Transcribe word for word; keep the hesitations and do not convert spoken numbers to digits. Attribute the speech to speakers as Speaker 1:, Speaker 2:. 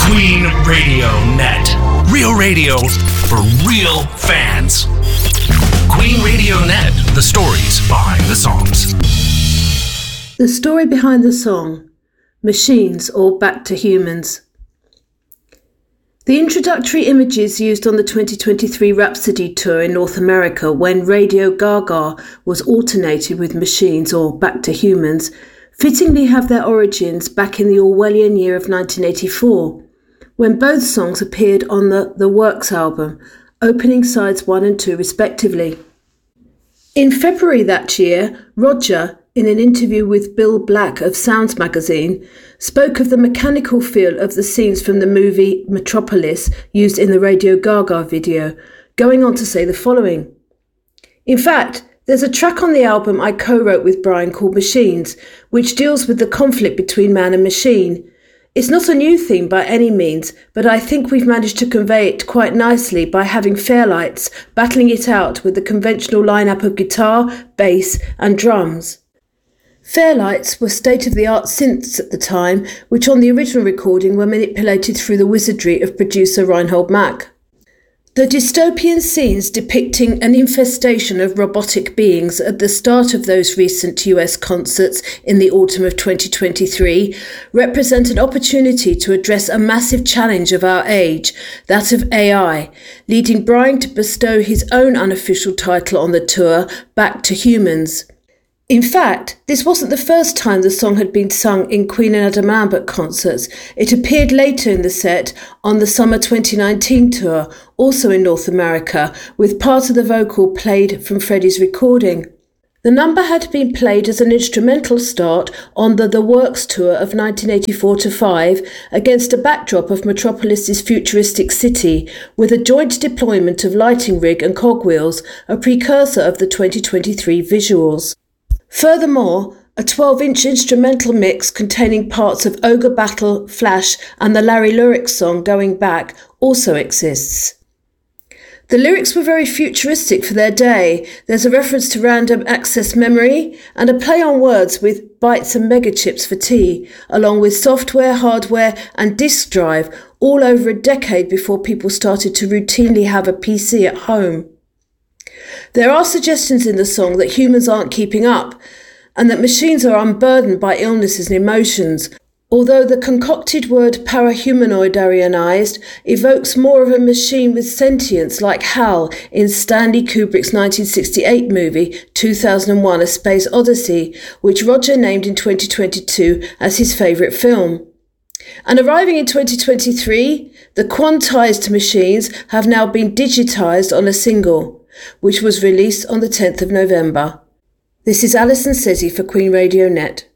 Speaker 1: Queen Radio Net. Real radio for real fans. Queen Radio Net. The stories behind the songs.
Speaker 2: The story behind the song, Machines or Back to Humans. The introductory images used on the twenty twenty-three Rhapsody tour in North America, when Radio Gaga was alternated with Machines or Back to Humans, fittingly have their origins back in the Orwellian year of nineteen eighty-four, when both songs appeared on the The Works album, opening sides one and two respectively. In February that year, Roger, in an interview with Bill Black of Sounds magazine, spoke of the mechanical feel of the scenes from the movie Metropolis used in the Radio Gaga video, going on to say the following. In fact, there's a track on the album I co-wrote with Brian called Machines, which deals with the conflict between man and machine. It's not a new theme by any means, but I think we've managed to convey it quite nicely by having Fairlights battling it out with the conventional lineup of guitar, bass and drums. Fairlights were state-of-the-art synths at the time, which on the original recording were manipulated through the wizardry of producer Reinhold Mack. The dystopian scenes depicting an infestation of robotic beings at the start of those recent U S concerts in the autumn of twenty twenty-three represent an opportunity to address a massive challenge of our age, that of A I, leading Brian to bestow his own unofficial title on the tour, Back to Humans. In fact, this wasn't the first time the song had been sung in Queen and Adam Lambert concerts. It appeared later in the set on the summer twenty nineteen tour, also in North America, with part of the vocal played from Freddie's recording. The number had been played as an instrumental start on the The Works tour of nineteen eighty-four to five against a backdrop of Metropolis's futuristic city, with a joint deployment of lighting rig and cogwheels, a precursor of the twenty twenty-three visuals. Furthermore, a twelve-inch instrumental mix containing parts of Ogre Battle, Flash and the Larry Lyrics song Going Back also exists. The lyrics were very futuristic for their day. There's a reference to random access memory and a play on words with bytes and megachips for tea, along with software, hardware and disk drive, all over a decade before people started to routinely have a P C at home. There are suggestions in the song that humans aren't keeping up and that machines are unburdened by illnesses and emotions, although the concocted word parahumanoid-arianized evokes more of a machine with sentience like HAL in Stanley Kubrick's nineteen sixty-eight movie two thousand one A Space Odyssey, which Roger named in twenty twenty-two as his favourite film. And arriving in twenty twenty-three, the quantized machines have now been digitized on a single, which was released on the tenth of November. This is Alison Sezzi for Queen Radio Net.